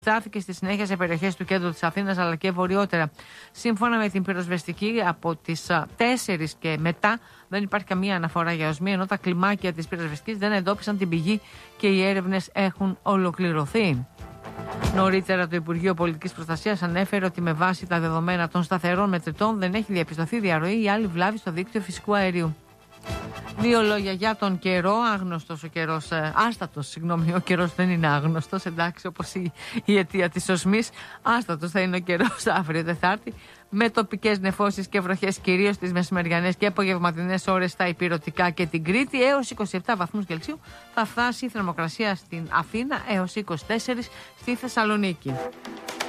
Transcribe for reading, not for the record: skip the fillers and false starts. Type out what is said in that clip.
Στάθηκε στη συνέχεια σε περιοχές του κέντρου της Αθήνας αλλά και βορειότερα. Σύμφωνα με την πυροσβεστική, από τις 4 και μετά δεν υπάρχει καμία αναφορά για οσμή, ενώ τα κλιμάκια της πυροσβεστικής δεν εντόπισαν την πηγή και οι έρευνες έχουν ολοκληρωθεί. Νωρίτερα, το Υπουργείο Πολιτικής Προστασίας ανέφερε ότι με βάση τα δεδομένα των σταθερών μετρητών δεν έχει διαπιστωθεί διαρροή ή άλλη βλάβη στο δίκτυο φυσικού αερίου. Δύο λόγια για τον καιρό. Άγνωστος ο καιρός, άστατος, συγγνώμη, ο καιρός δεν είναι άγνωστος, εντάξει, όπως η αιτία της οσμής. Άστατος θα είναι ο καιρός αύριο Τετάρτη, με τοπικές νεφώσεις και βροχές κυρίως στις μεσημεριανές και απογευματινές ώρες στα Ηπειρωτικά και την Κρήτη. Έως 27 βαθμούς Κελσίου θα φτάσει η θερμοκρασία στην Αθήνα, έως 24 στη Θεσσαλονίκη.